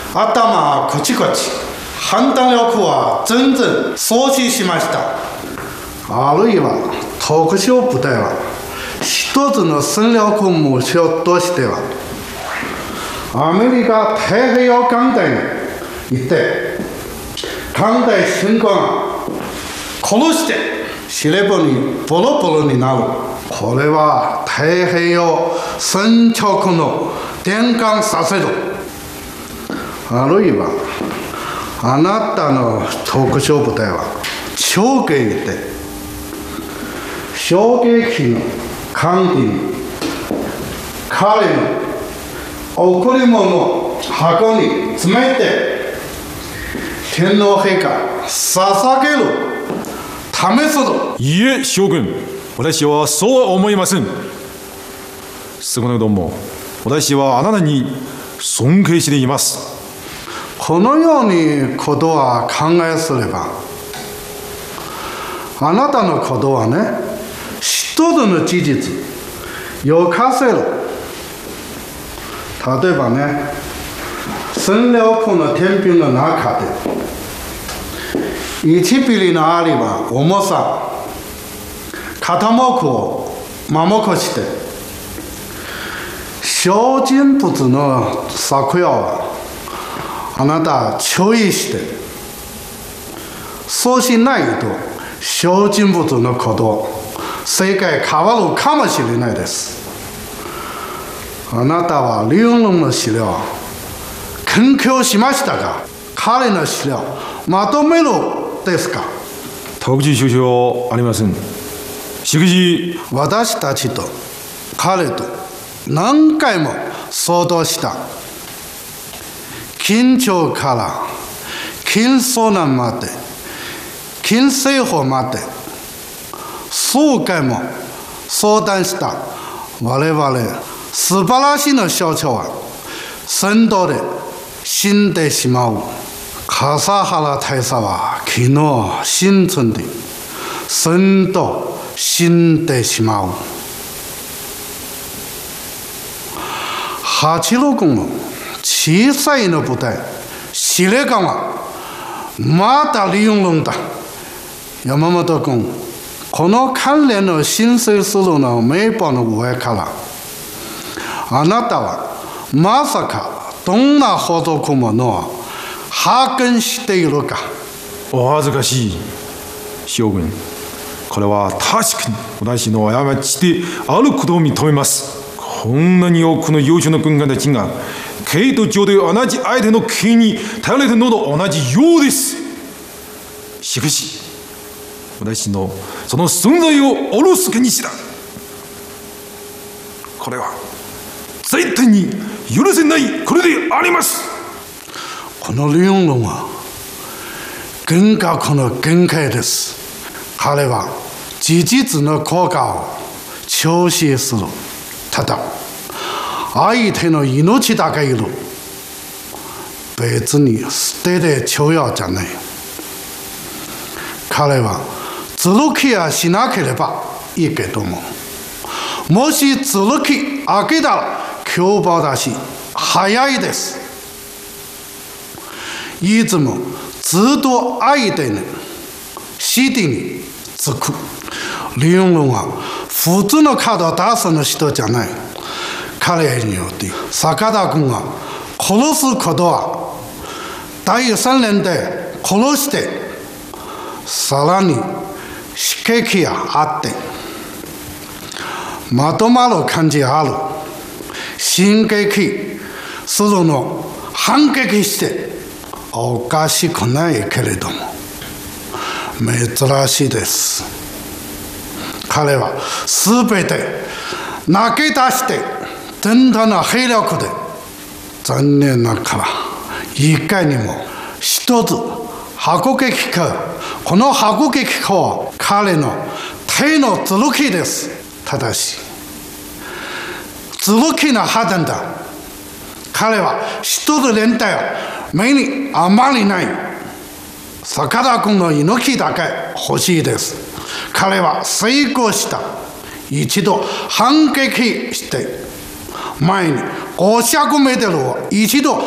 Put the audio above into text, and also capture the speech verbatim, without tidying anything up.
頭コチコチ、判断力は全然喪失しました。あるいは特殊部隊は一つの戦略目標としてはアメリカ太平洋艦隊に行って艦隊侵攻が殺して司令部にボロボロになる。これは太平洋戦局の転換させる。あるいはあなたの特殊部隊は長期行って衝撃の艦機に彼の贈り物を箱に詰めて天皇陛下捧げるためする。 いいえ将軍、私はそうは思いません。少なくとも私はあなたに尊敬しています。 このようにことは考えすればあなたのことはね一つの事実よかせる。例えばね戦略の天秤の中でいちミリの針は重さ傾くを守くして小人物の作用はあなた注意してそうしないと小人物のこと世界変わるかもしれないです。あなたは李永龍の資料研究しましたが彼の資料まとめるですか。 特殊首相ありません。しかし私たちと彼と何回も相談した。緊張から金遭難まで金政府まで数回も相談した我々素晴らしいの象徴は戦闘で死んでしまう。笠原大佐は昨日新春で戦闘死んでしまう。八路軍の小さいの部隊司令官はまた李永龍だ。山本君、この関連の申請するの名簿の上からあなたはまさかどんな補足物を発見しているか。 お恥ずかしい将軍、これは確かに私の過ちであることを認めます。こんなに多くの優秀な軍艦たちが経度上で同じ相手の権に頼れているのと同じようです。しかし私のその存在をおろすけにした。これは絶対に許せないこれであります。 この李永龍は厳格の限界です。彼は事実の効果を調整する。ただ相手の命だけいる。別に捨ててちょうやじゃない。彼はずる気はしなければいいけども、もしずる気開けたら凶暴だし早いです。いつもずっと相手に指示につく。李永龍は普通のカードを出すの人じゃない。彼によって坂田君が殺すことは第三連で殺してさらに刺激があってまとまる感じがある。進撃するの反撃しておかしくないけれども珍しいです。彼はすべて投げ出して全体の兵力で残念ながらいかにも一つ迫撃機この迫撃機は彼の手のずる気です。ただしずる気の破綻だ。彼は一つ連隊を目にあまりない。坂田君の命だけ欲しいです。彼は成功した。一度反撃して前にごひゃくメートルを一度